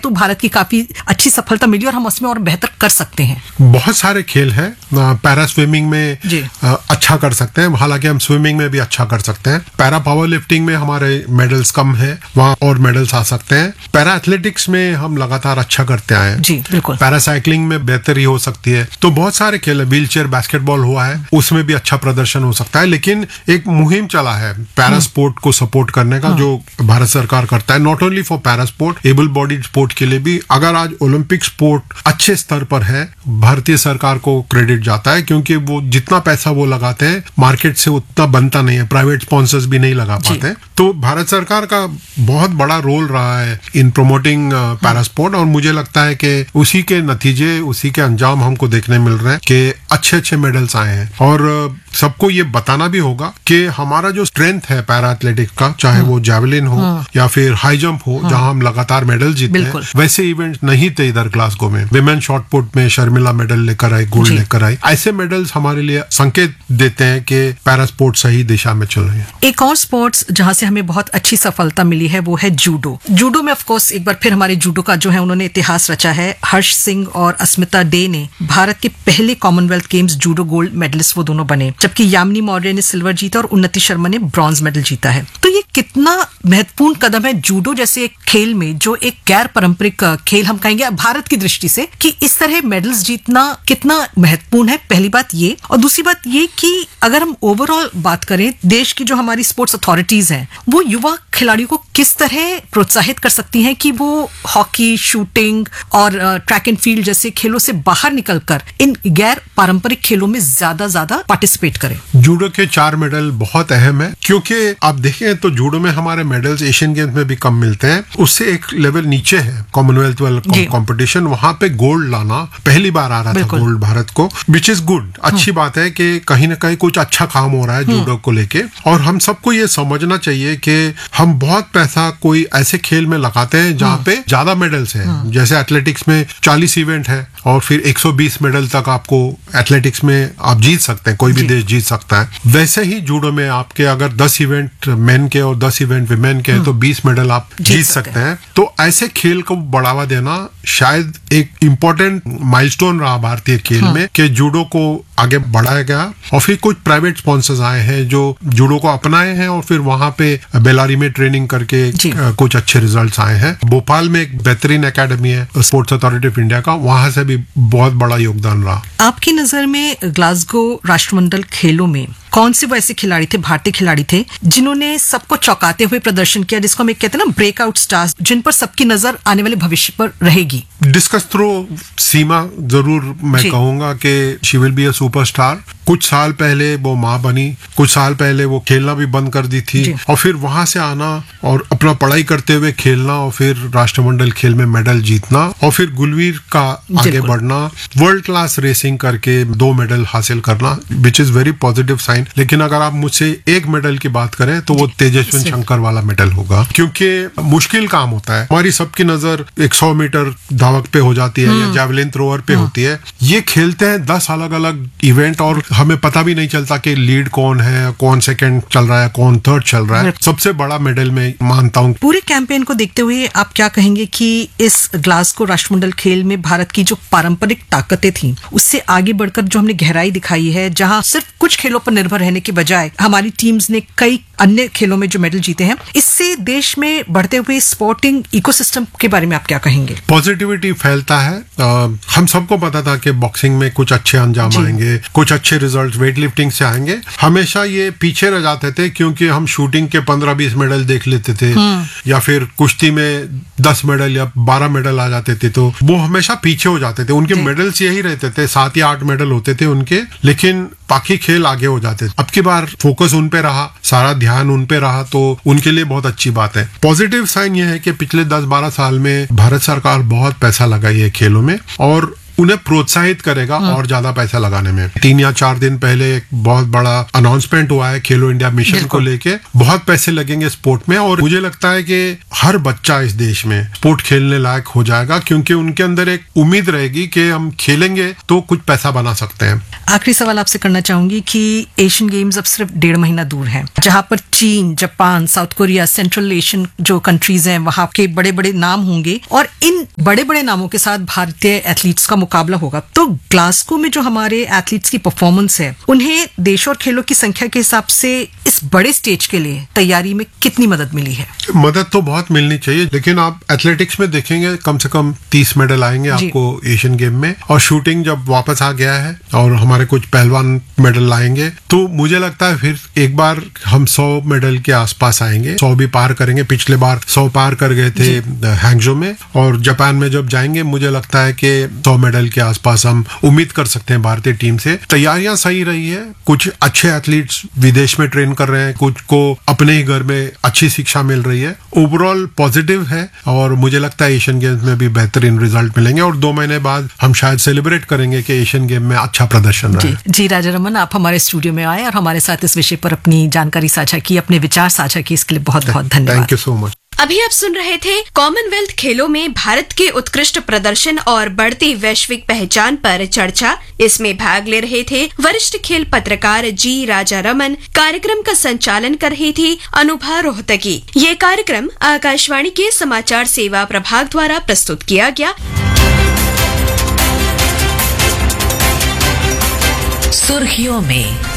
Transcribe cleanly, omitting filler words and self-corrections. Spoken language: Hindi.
तो भारत की काफी अच्छी सफलता मिली और हम उसमें और बेहतर कर सकते हैं? बहुत सारे खेल हैं। पैरा स्विमिंग में अच्छा कर सकते हैं, हालांकि हम स्विमिंग में भी अच्छा कर सकते हैं। पैरा पावर लिफ्टिंग में हमारे मेडल्स कम है, वहाँ और मेडल्स आ सकते हैं। पैरा एथलेटिक्स में हम लगातार अच्छा करते आए हैं। जी बिल्कुल। पैरा साइकिलिंग में बेहतरी हो सकती है। तो बहुत सारे खेल है। व्हील चेयर बास्केटबॉल हुआ है, उसमें भी अच्छा प्रदर्शन हो सकता है। लेकिन एक मुहिम चला है पैरा स्पोर्ट को सपोर्ट करने का, जो भारत सरकार करता है, not only for para sport, able bodied sport के लिए भी। अगर आज ओलंपिक स्पोर्ट अच्छे स्तर पर है, भारतीय सरकार को क्रेडिट जाता है, क्योंकि वो जितना पैसा वो लगाते हैं मार्केट से उतना बनता नहीं है, प्राइवेट स्पॉन्सर्स भी नहीं लगा पाते। तो भारत सरकार का बहुत बड़ा रोल रहा है इन प्रमोटिंग पैरा स्पोर्ट, और मुझे लगता है कि उसी के नतीजे, उसी के अंजाम हमको देखने मिल रहे हैं कि अच्छे अच्छे मेडल्स आए हैं। और सबको ये बताना भी होगा कि हमारा जो स्ट्रेंथ है पैरा एथलेटिक्स का, चाहे वो जैवलिन हो या फिर हाई जंप हो, जहां हम लगातार मेडल जीते हैं, वैसे इवेंट नहीं थे इधर ग्लासगो में। विमेन शॉट पुट में शर्मिला मेडल लेकर आई, गोल्ड लेकर आई। ऐसे मेडल्स हमारे लिए संकेत देते हैं कि पैरा स्पोर्ट सही दिशा में चल रही है। एक और स्पोर्ट्स जहां से हमें बहुत अच्छी सफलता मिली है वो है जूडो। जूडो में ऑफ कोर्स एक बार फिर हमारे जूडो का जो है उन्होंने इतिहास रचा है। हर्ष सिंह और अस्मिता डे ने भारत के पहले Commonwealth games judo gold medallist वो दोनों बने, जबकि यामिनी मौर्य ने सिल्वर जीता और उन्नति शर्मा ने ब्रॉन्ज मेडल जीता है। तो ये कितना महत्वपूर्ण कदम है जूडो जैसे एक खेल में, जो एक गैर पारंपरिक खेल हम कहेंगे भारत की दृष्टि से, कि इस तरह मेडल्स जीतना कितना महत्वपूर्ण है। पहली बात ये, और दूसरी बात ये कि अगर हम ओवरऑल बात करें, देश की जो हमारी स्पोर्ट्स अथॉरिटीज हैं वो युवा खिलाड़ियों को किस तरह प्रोत्साहित कर सकती हैं कि वो हॉकी, शूटिंग और ट्रैक एंड फील्ड जैसे खेलों से बाहर निकलकर इन गैर पारंपरिक खेलों में ज्यादा पार्टिसिपेट करें। जूडो के 4 मेडल बहुत अहम है, क्योंकि आप देखें तो जूडो में हमारे मेडल्स एशियन गेम्स में भी कम मिलते हैं। उससे एक लेवल नीचे है कॉमनवेल्थ कंपटीशन, वहां पे गोल्ड लाना पहली बार आ रहा था गोल्ड भारत को, विच इज गुड। अच्छी बात है कि कहीं ना कहीं कुछ अच्छा काम हो रहा है जूडो को लेके। और हम सबको ये समझना चाहिए कि हम बहुत पैसा कोई ऐसे खेल में लगाते हैं जहाँ पे ज्यादा मेडल्स हैं। जैसे एथलेटिक्स में 40 इवेंट है और फिर 120 मेडल तक आपको एथलेटिक्स में आप जीत सकते हैं, कोई भी देश जीत सकता है। वैसे ही जूडो में आपके अगर 10 इवेंट मेन के और 10 इवेंट विमेन के हैं तो 20 मेडल आप जीत सकते हैं। तो ऐसे खेल को बढ़ावा देना शायद एक इम्पोर्टेंट माइलस्टोन रहा भारतीय खेल में, कि जूडो को आगे बढ़ाया गया। और फिर कुछ प्राइवेट स्पॉन्सर्स आए हैं जो जूडो को अपनाए हैं और फिर वहां पे बेलारी में ट्रेनिंग करके कुछ अच्छे रिजल्ट्स आए हैं। भोपाल में एक बेहतरीन एकेडमी है स्पोर्ट्स अथॉरिटी ऑफ इंडिया का, वहां से भी बहुत बड़ा योगदान रहा। आपकी नजर में ग्लासगो राष्ट्रमंडल खेलों में कौन से वो ऐसे खिलाड़ी थे, भारतीय खिलाड़ी थे, जिन्होंने सबको चौंकाते हुए प्रदर्शन किया, जिसको हम कहते हैं ना ब्रेकआउट स्टार्स, जिन पर सबकी नजर आने वाले भविष्य पर रहेगी? डिस्कस थ्रो सीमा जरूर मैं कहूंगा कि she will be a superstar. कुछ साल पहले वो माँ बनी, कुछ साल पहले वो खेलना भी बंद कर दी थी, और फिर वहां से आना और अपना पढ़ाई करते हुए खेलना और फिर राष्ट्रमंडल खेल में मेडल जीतना और फिर गुलवीर का आगे बढ़ना, वर्ल्ड क्लास रेसिंग करके 2 मेडल हासिल करना, which is very positive sign. लेकिन अगर आप मुझसे एक मेडल की बात करें तो वो तेजस्विन शंकर वाला मेडल होगा, क्योंकि मुश्किल काम होता है। हमारी सबकी नजर 100 मीटर धावक पे हो जाती है या जैवलिन थ्रोअर पे होती है। ये खेलते हैं 10 अलग अलग इवेंट और हमें पता भी नहीं चलता कि लीड कौन है, कौन सेकंड चल रहा है, कौन थर्ड चल रहा है। सबसे बड़ा मेडल में मानता हूँ। पूरे कैंपेन को देखते हुए आप क्या कहेंगे कि इस ग्लासगो राष्ट्रमंडल खेल में भारत की जो पारंपरिक ताकतें थी उससे आगे बढ़कर जो हमने गहराई दिखाई है, जहां सिर्फ कुछ खेलों पर निर्भर रहने के बजाय हमारी टीम्स ने कई अन्य खेलों में जो मेडल जीते हैं, इससे देश में बढ़ते हुए स्पोर्टिंग इकोसिस्टम के बारे में आप क्या कहेंगे? पॉजिटिविटी फैलता है। हम सबको पता था कि बॉक्सिंग में कुछ अच्छे अंजाम आएंगे, कुछ अच्छे रिजल्ट वेट लिफ्टिंग से आएंगे। हमेशा ये पीछे रह जाते थे क्योंकि हम शूटिंग के 15-20 मेडल देख लेते थे या फिर कुश्ती में 10 मेडल या 12 मेडल आ जाते थे, तो वो हमेशा पीछे हो जाते थे। उनके मेडल्स यही रहते थे, 7 या 8 मेडल होते थे उनके, लेकिन बाकी खेल आगे हो जाते थे। अब की बार फोकस उन पे रहा, सारा ध्यान उन पे रहा, तो उनके लिए बहुत अच्छी बात है। पॉजिटिव साइन ये है कि पिछले 10-12 साल में भारत सरकार बहुत पैसा लगाई है खेलों में, और उन्हें प्रोत्साहित करेगा और ज्यादा पैसा लगाने में। 3 या 4 दिन पहले एक बहुत बड़ा अनाउंसमेंट हुआ है खेलो इंडिया मिशन को लेके। बहुत पैसे लगेंगे स्पोर्ट में और मुझे लगता है कि हर बच्चा इस देश में स्पोर्ट खेलने लायक हो जाएगा, क्योंकि उनके अंदर एक उम्मीद रहेगी कि हम खेलेंगे तो कुछ पैसा बना सकते हैं। आखिरी सवाल आपसे करना चाहूंगी कि एशियन गेम्स अब सिर्फ 1.5 महीना दूर है, जहां पर चीन, Japan, south Korea, central Asian जो कंट्रीज हैं वहां के बड़े बड़े नाम होंगे और इन बड़े बड़े नामों के साथ भारतीय एथलीट्स का मुकाबला होगा। तो ग्लासगो में जो हमारे एथलीट्स की परफॉर्मेंस है, उन्हें देश और खेलों की संख्या के हिसाब से इस बड़े स्टेज के लिए तैयारी में कितनी मदद मिली है? मदद तो बहुत मिलनी चाहिए, लेकिन आप एथलेटिक्स में देखेंगे कम से कम 30 मेडल आएंगे आपको एशियन गेम में, और शूटिंग जब वापस आ गया है और हमारे कुछ पहलवान मेडल लाएंगे तो मुझे लगता है फिर एक बार हम 100 मेडल के आसपास आएंगे। 100 भी पार करेंगे। पिछले बार 100 पार कर गए थे हैंगजो में, और जापान में जब जाएंगे मुझे लगता है कि 100 मेडल के आसपास हम उम्मीद कर सकते हैं भारतीय टीम से। तैयारियां सही रही है, कुछ अच्छे एथलीट्स विदेश में ट्रेन कर रहे हैं, कुछ को अपने ही घर में अच्छी शिक्षा मिल रही है। ओवरऑल पॉजिटिव है और मुझे लगता है एशियन गेम्स में भी बेहतरीन रिजल्ट मिलेंगे और 2 महीने बाद हम शायद सेलिब्रेट करेंगे कि एशियन गेम में अच्छा प्रदर्शन रहा है। जी राजारमन, आप हमारे स्टूडियो में आए और हमारे साथ इस विषय पर अपनी जानकारी साझा की, अपने विचार साझा की, इसके लिए बहुत बहुत धन्यवाद। Thank you so much. अभी आप सुन रहे थे कॉमनवेल्थ खेलों में भारत के उत्कृष्ट प्रदर्शन और बढ़ती वैश्विक पहचान पर चर्चा। इसमें भाग ले रहे थे वरिष्ठ खेल पत्रकार जी राजारमन। कार्यक्रम का संचालन कर रही थी अनुभा रोहतगी। ये कार्यक्रम आकाशवाणी के समाचार सेवा प्रभाग द्वारा प्रस्तुत किया गया। सुर्खियों में